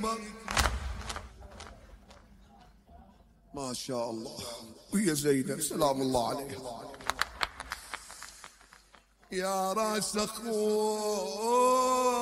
ما شاء الله. ويا زينب سلام الله عليها. يا راس اخوك